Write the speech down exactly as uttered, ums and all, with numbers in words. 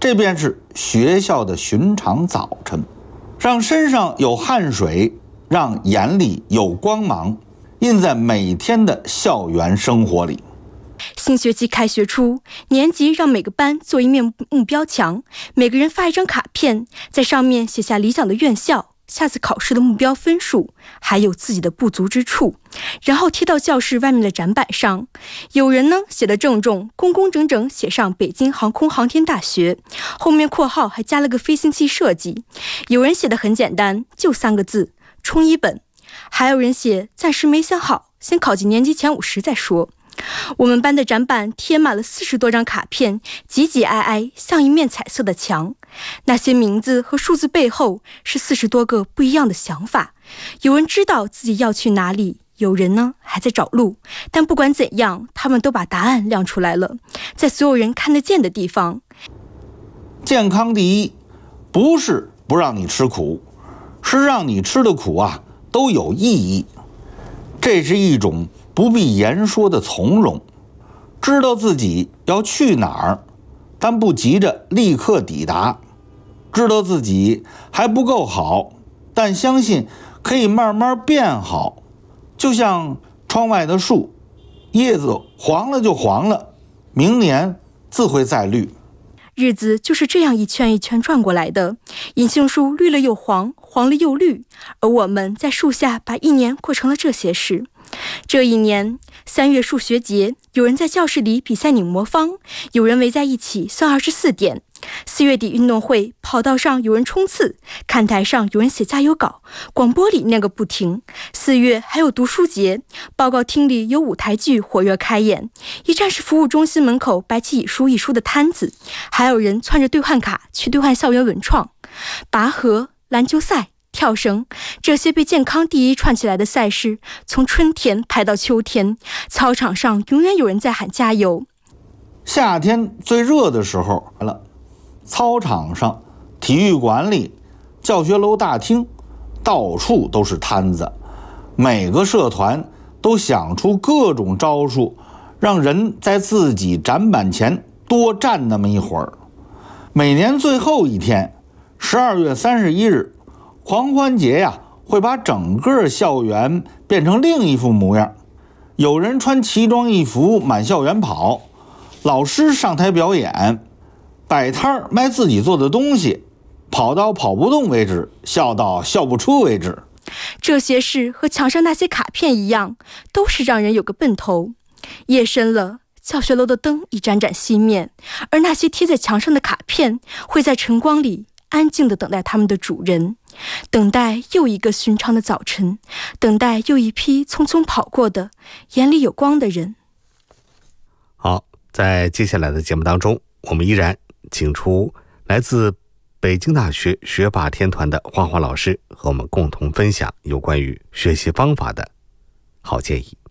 这便是学校的寻常早晨，让身上有汗水，让眼里有光芒，印在每天的校园生活里。 新学期开学初，年级让每个班做一面目标墙，每个人发一张卡片，在上面写下理想的院校、下次考试的目标分数，还有自己的不足之处，然后贴到教室外面的展板上。有人呢写得郑重，工工整整写上北京航空航天大学，后面括号还加了个飞行器设计。有人写得很简单，就三个字：冲一本。还有人写暂时没想好，先考进年级前五十再说。我们班的展板贴满了四十多张卡片，挤挤挨挨，像一面彩色的墙。那些名字和数字背后是四十多个不一样的想法。有人知道自己要去哪里，有人呢还在找路，但不管怎样，他们都把答案亮出来了，在所有人看得见的地方。 健康第一，不是不让你吃苦，是让你吃的苦啊都有意义。这是一种不必言说的从容，知道自己要去哪儿，但不急着立刻抵达；知道自己还不够好，但相信可以慢慢变好。就像窗外的树，叶子黄了就黄了，明年自会再绿。 日子就是这样一圈一圈转过来的，银杏树绿了又黄，黄了又绿，而我们在树下把一年过成了这些事。这一年，三月数学节，有人在教室里比赛拧魔方，有人围在一起算二十四点。四月底运动会，跑道上有人冲刺，看台上有人写加油稿，广播里念个不停。四月还有读书节，报告厅里有舞台剧火热开演，一站式服务中心门口摆起一书一书的摊子，还有人攥着兑换卡去兑换校园文创。拔河、篮球赛、跳绳，这些被健康第一串起来的赛事，从春天排到秋天，操场上永远有人在喊加油。 夏天最热的时候了，操场上、体育馆里、教学楼大厅，到处都是摊子。每个社团都想出各种招数，让人在自己展板前多站那么一会儿。每年最后一天，十二月三十一日，狂欢节呀，会把整个校园变成另一副模样。有人穿奇装异服满校园跑，老师上台表演，摆摊卖自己做的东西，跑到跑不动为止，笑到笑不出为止。 这些事和墙上那些卡片一样，都是让人有个奔头。夜深了，教学楼的灯一盏盏熄灭，而那些贴在墙上的卡片会在晨光里安静地等待他们的主人，等待又一个寻常的早晨，等待又一批匆匆跑过的眼里有光的人。 好，在接下来的节目当中，我们依然请出来自北京大学学霸天团的花花老师，和我们共同分享有关于学习方法的好建议。